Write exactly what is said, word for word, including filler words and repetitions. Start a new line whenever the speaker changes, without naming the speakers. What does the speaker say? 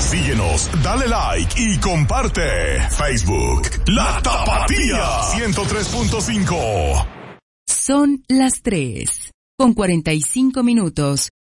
Síguenos, dale like y comparte. Facebook, La Tapatía ciento tres punto cinco.
Son las tres, con cuarenta y cinco minutos.